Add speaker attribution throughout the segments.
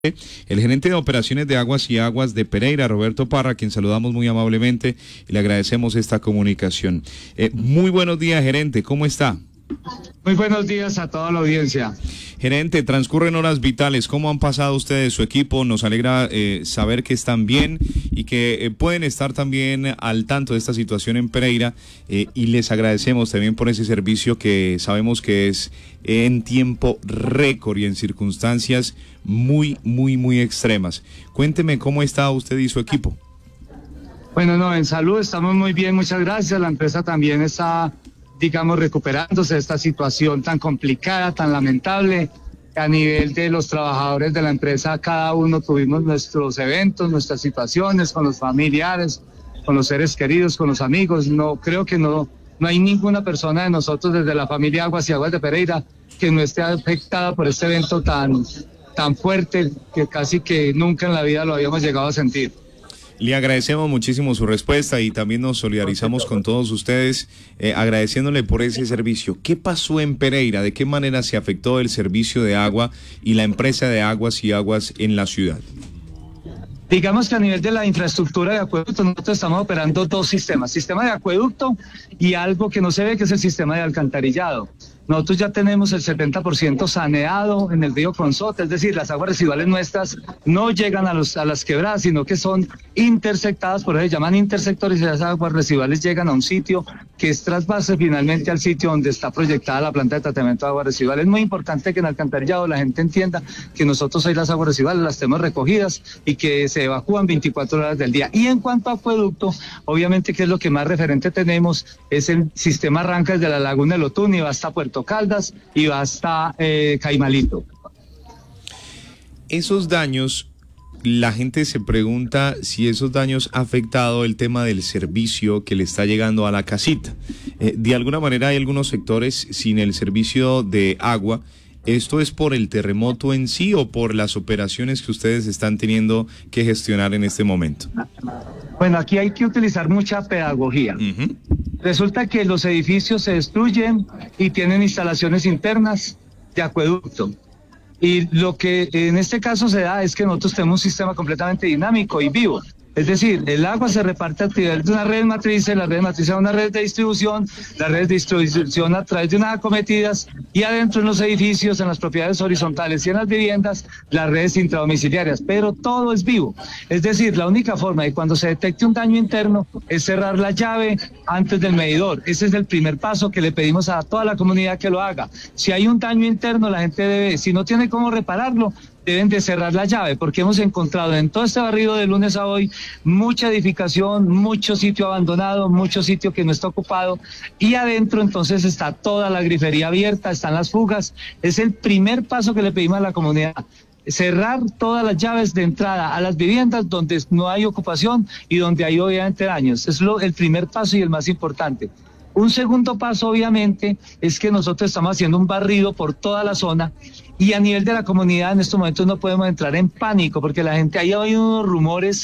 Speaker 1: El gerente de operaciones de Aguas y Aguas de Pereira, Roberto Parra, a quien saludamos muy amablemente y le agradecemos esta comunicación. Muy buenos días, gerente, ¿cómo está?
Speaker 2: Muy buenos días a toda la audiencia.
Speaker 1: Gerente, transcurren horas vitales. ¿Cómo han pasado ustedes, su equipo? Nos alegra saber que están bien y que pueden estar también al tanto de esta situación en Pereira, y les agradecemos también por ese servicio que sabemos que es en tiempo récord y en circunstancias muy extremas. Cuénteme cómo está usted y su equipo.
Speaker 2: Bueno, no, en salud estamos muy bien, muchas gracias. La empresa también está, digamos, recuperándose de esta situación tan complicada, tan lamentable. A nivel de los trabajadores de la empresa, cada uno tuvimos nuestros eventos, nuestras situaciones con los familiares, con los seres queridos, con los amigos. Creo que no hay ninguna persona de nosotros desde la familia Aguas y Aguas de Pereira que no esté afectada por este evento tan fuerte que casi que nunca en la vida lo habíamos llegado a sentir.
Speaker 1: Le agradecemos muchísimo su respuesta y también nos solidarizamos con todos ustedes, agradeciéndole por ese servicio. ¿Qué pasó en Pereira? ¿De qué manera se afectó el servicio de agua y la empresa de Aguas y Aguas en la ciudad?
Speaker 2: Digamos que a nivel de la infraestructura de acueducto, nosotros estamos operando dos sistemas, sistema de acueducto y algo que no se ve, que es el sistema de alcantarillado. Nosotros ya tenemos el 70% saneado en el río Consote, es decir, las aguas residuales nuestras no llegan a las quebradas, sino que son intersectadas, por eso se llaman intersectores, y las aguas residuales llegan a un sitio que es trasvase finalmente al sitio donde está proyectada la planta de tratamiento de aguas residuales. Es muy importante que en alcantarillado la gente entienda que nosotros ahí las aguas residuales las tenemos recogidas y que se evacúan 24 horas del día. Y en cuanto a acueducto, obviamente que es lo que más referente tenemos, es el sistema arranca desde la laguna del Otún y va hasta Puerto Caldas y va hasta Caimalito.
Speaker 1: Esos daños, la gente se pregunta si esos daños han afectado el tema del servicio que le está llegando a la casita. De alguna manera hay algunos sectores sin el servicio de agua. ¿Esto es por el terremoto en sí o por las operaciones que ustedes están teniendo que gestionar en este momento?
Speaker 2: Bueno, aquí hay que utilizar mucha pedagogía. Resulta que los edificios se destruyen y tienen instalaciones internas de acueducto. Y lo que en este caso se da es que nosotros tenemos un sistema completamente dinámico y vivo. Es decir, el agua se reparte a través de una red matriz, la red matriz es una red de distribución, la red de distribución a través de unas acometidas y adentro en los edificios, en las propiedades horizontales y en las viviendas, las redes intradomiciliarias, pero todo es vivo. Es decir, la única forma de cuando se detecte un daño interno es cerrar la llave antes del medidor. Ese es el primer paso que le pedimos a toda la comunidad que lo haga. Si hay un daño interno, la gente debe, si no tiene cómo repararlo, deben de cerrar la llave, porque hemos encontrado en todo este barrido de lunes a hoy mucha edificación, mucho sitio abandonado, mucho sitio que no está ocupado, y adentro entonces está toda la grifería abierta, están las fugas. Es el primer paso que le pedimos a la comunidad, cerrar todas las llaves de entrada a las viviendas donde no hay ocupación y donde hay obviamente daños. Es el primer paso y el más importante. Un segundo paso, obviamente, es que nosotros estamos haciendo un barrido por toda la zona y a nivel de la comunidad en estos momentos no podemos entrar en pánico porque la gente, ahí hay unos rumores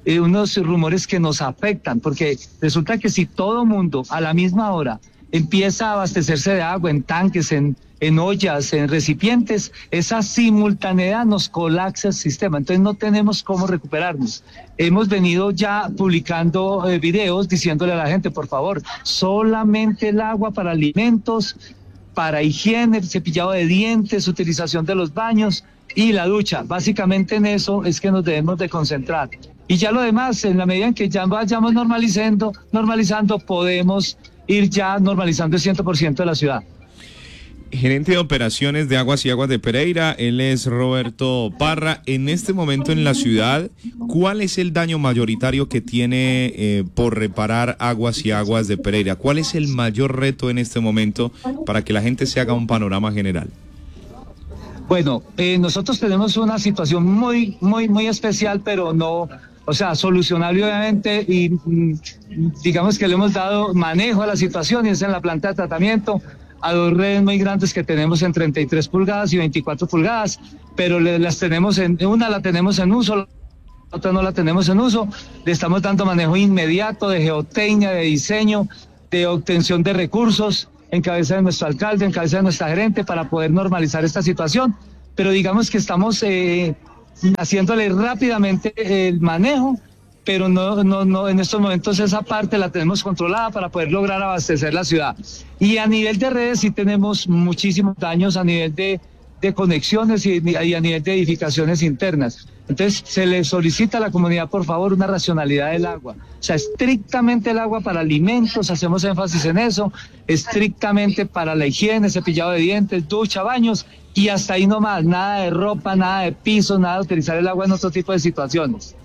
Speaker 2: que nos afectan, porque resulta que si todo mundo a la misma hora empieza a abastecerse de agua en tanques, en ollas, en recipientes, esa simultaneidad nos colapsa el sistema, entonces no tenemos cómo recuperarnos. Hemos venido ya publicando videos diciéndole a la gente, por favor, solamente el agua para alimentos, para higiene, cepillado de dientes, utilización de los baños y la ducha. Básicamente en eso es que nos debemos de concentrar. Y ya lo demás, en la medida en que ya vayamos normalizando, podemos ir ya normalizando el 100% de la ciudad.
Speaker 1: Gerente de operaciones de Aguas y Aguas de Pereira, él es Roberto Parra. En este momento en la ciudad, ¿cuál es el daño mayoritario que tiene por reparar Aguas y Aguas de Pereira? ¿Cuál es el mayor reto en este momento para que la gente se haga un panorama general?
Speaker 2: Bueno, nosotros tenemos una situación muy especial, pero no, o sea, solucionable obviamente, y digamos que le hemos dado manejo a la situación y es en la planta de tratamiento, a dos redes muy grandes que tenemos en 33 pulgadas y 24 pulgadas, pero las tenemos una la tenemos en uso, la otra no la tenemos en uso. Le estamos dando manejo inmediato de geotecnia, de diseño, de obtención de recursos, en cabeza de nuestro alcalde, en cabeza de nuestra gerente, para poder normalizar esta situación. Pero digamos que estamos haciéndole rápidamente el manejo, pero no, en estos momentos esa parte la tenemos controlada para poder lograr abastecer la ciudad. Y a nivel de redes sí tenemos muchísimos daños a nivel de conexiones y a nivel de edificaciones internas. Entonces se le solicita a la comunidad, por favor, una racionalidad del agua. O sea, estrictamente el agua para alimentos, hacemos énfasis en eso, estrictamente para la higiene, cepillado de dientes, ducha, baños, y hasta ahí nomás, nada de ropa, nada de piso, nada de utilizar el agua en otro tipo de situaciones.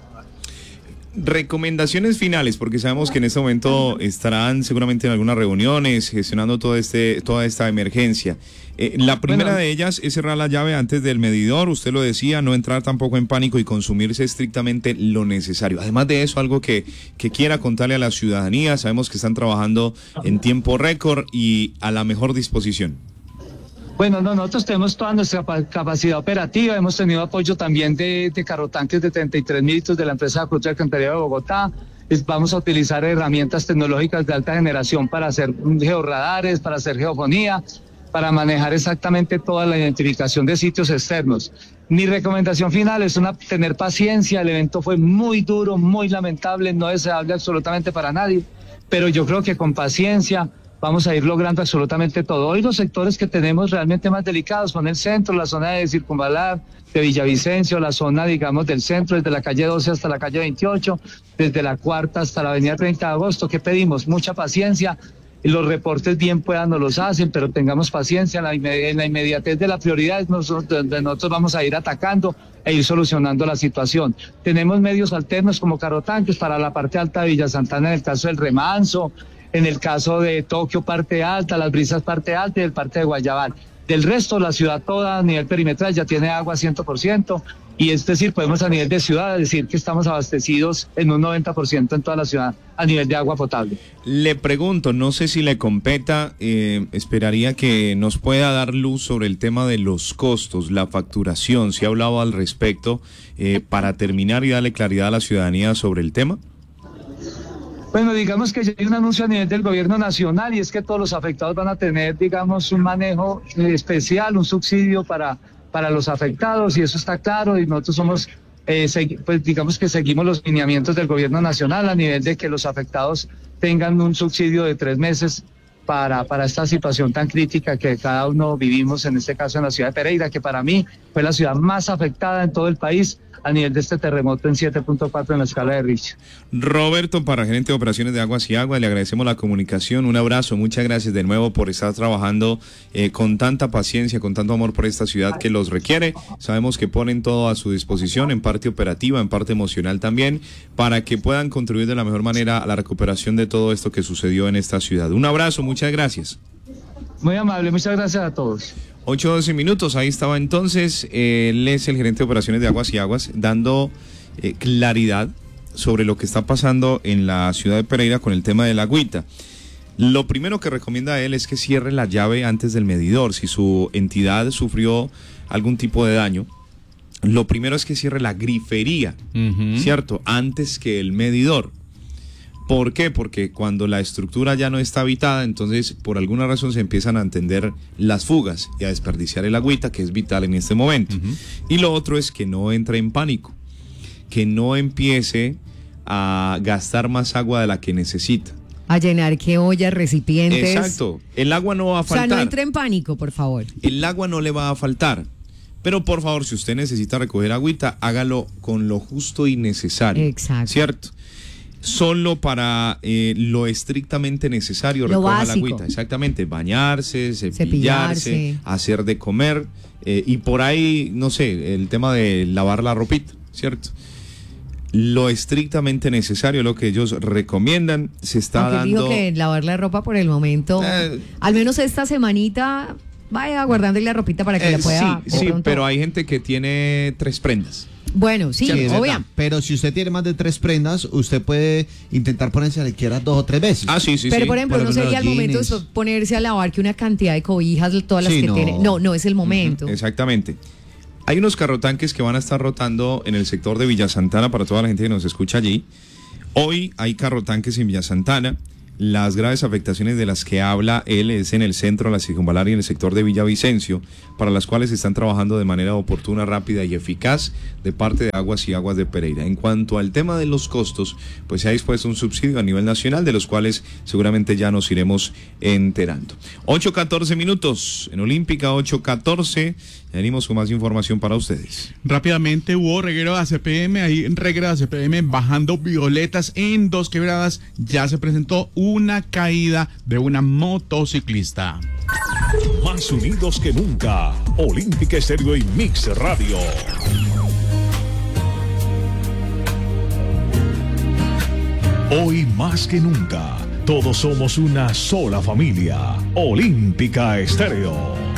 Speaker 1: Recomendaciones finales, porque sabemos que en este momento estarán seguramente en algunas reuniones gestionando toda esta emergencia. La primera de ellas es cerrar la llave antes del medidor, usted lo decía, no entrar tampoco en pánico y consumirse estrictamente lo necesario. Además de eso, algo que quiera contarle a la ciudadanía, sabemos que están trabajando en tiempo récord y a la mejor disposición.
Speaker 2: Bueno, nosotros tenemos toda nuestra capacidad operativa, hemos tenido apoyo también de carrotanques de 33 litros de la empresa Cruz de Alcantarillado de Bogotá. Vamos a utilizar herramientas tecnológicas de alta generación para hacer georradares, para hacer geofonía, para manejar exactamente toda la identificación de sitios externos. Mi recomendación final es tener paciencia, el evento fue muy duro, muy lamentable, no deseable absolutamente para nadie, pero yo creo que con paciencia vamos a ir logrando absolutamente todo. Hoy los sectores que tenemos realmente más delicados son el centro, la zona de Circunvalar, de Villavicencio, la zona, digamos, del centro, desde la calle 12 hasta la calle 28, desde la cuarta hasta la avenida 30 de agosto. ¿Qué pedimos? Mucha paciencia. Y los reportes bien puedan nos los hacen, pero tengamos paciencia en la inmediatez de la prioridad, nosotros vamos a ir atacando e ir solucionando la situación. Tenemos medios alternos como carrotanques para la parte alta de Villa Santana en el caso del Remanso, en el caso de Tokio parte alta, Las Brisas parte alta y el parte de Guayabal. Del resto, la ciudad toda a nivel perimetral ya tiene agua 100%, y es decir, podemos a nivel de ciudad decir que estamos abastecidos en un 90% en toda la ciudad a nivel de agua potable.
Speaker 1: Le pregunto, no sé si le competa, esperaría que nos pueda dar luz sobre el tema de los costos, la facturación, ¿se ha hablado al respecto para terminar y darle claridad a la ciudadanía sobre el tema?
Speaker 2: Bueno, digamos que ya hay un anuncio a nivel del gobierno nacional y es que todos los afectados van a tener, digamos, un manejo especial, un subsidio para los afectados, y eso está claro, y nosotros somos, pues digamos que seguimos los lineamientos del gobierno nacional a nivel de que los afectados tengan un subsidio de 3 meses para esta situación tan crítica que cada uno vivimos, en este caso en la ciudad de Pereira, que para mí fue la ciudad más afectada en todo el país a nivel de este terremoto en 7.4 en la escala de Richter.
Speaker 1: Roberto Parra, gerente de operaciones de Aguas y Agua, le agradecemos la comunicación, un abrazo, muchas gracias de nuevo por estar trabajando con tanta paciencia, con tanto amor por esta ciudad que los requiere. Sabemos que ponen todo a su disposición, en parte operativa, en parte emocional también, para que puedan contribuir de la mejor manera a la recuperación de todo esto que sucedió en esta ciudad. Un abrazo, muchas gracias.
Speaker 2: Muy amable, muchas gracias a todos.
Speaker 1: 8:12 minutos, ahí estaba entonces, él es el gerente de operaciones de Aguas y Aguas, dando claridad sobre lo que está pasando en la ciudad de Pereira con el tema del agüita. Lo primero que recomienda él es que cierre la llave antes del medidor. Si su entidad sufrió algún tipo de daño, lo primero es que cierre la grifería, ¿cierto? Antes que el medidor. ¿Por qué? Porque cuando la estructura ya no está habitada, entonces por alguna razón se empiezan a entender las fugas y a desperdiciar el agüita, que es vital en este momento. Y lo otro es que no entre en pánico, que no empiece a gastar más agua de la que necesita.
Speaker 3: A llenar qué ollas, recipientes.
Speaker 1: Exacto, el agua no va a faltar.
Speaker 3: O sea, no entre en pánico, por favor.
Speaker 1: El agua no le va a faltar. Pero por favor, si usted necesita recoger agüita, hágalo con lo justo y necesario.
Speaker 3: Exacto.
Speaker 1: ¿Cierto? Solo para lo estrictamente necesario recoja la agüita. Exactamente, bañarse, cepillarse, hacer de comer y por ahí, no sé, el tema de lavar la ropita, ¿cierto? Lo estrictamente necesario es lo que ellos recomiendan. Se está dando.
Speaker 3: Digo que lavar la ropa por el momento, al menos esta semanita, vaya guardándole la ropita para que la pueda.
Speaker 1: Sí, pero hay gente que tiene 3 prendas.
Speaker 3: Bueno, sí, obvio.
Speaker 4: Pero si usted tiene más de 3 prendas, usted puede intentar ponerse a siquiera 2 o 3 veces.
Speaker 1: Sí.
Speaker 3: Pero por ejemplo, no sería el momento de ponerse a lavar que una cantidad de cobijas, todas las que tiene. No es el momento.
Speaker 1: Exactamente. Hay unos carrotanques que van a estar rotando en el sector de Villa Santana para toda la gente que nos escucha allí. Hoy hay carrotanques en Villa Santana. Las graves afectaciones de las que habla él es en el centro, la circunvalar y en el sector de Villavicencio, para las cuales están trabajando de manera oportuna, rápida y eficaz de parte de Aguas y Aguas de Pereira. En cuanto al tema de los costos, pues se ha dispuesto un subsidio a nivel nacional, de los cuales seguramente ya nos iremos enterando. 8:14 minutos, en Olímpica 8:14, venimos con más información para ustedes.
Speaker 5: Rápidamente hubo reguero de ACPM, ahí en reguero de ACPM bajando violetas en Dos Quebradas, ya se presentó una caída de una motociclista.
Speaker 6: Más unidos que nunca, Olímpica Estéreo y Mix Radio. Hoy más que nunca, todos somos una sola familia, Olímpica Estéreo.